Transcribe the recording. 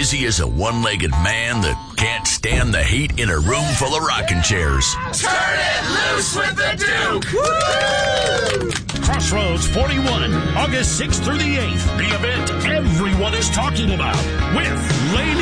busy as a one-legged man that can't stand the heat in a room full of rocking chairs. Turn it loose with the Duke! Woo! Crossroads 41, August 6th through the 8th. The event everyone is talking about with Lady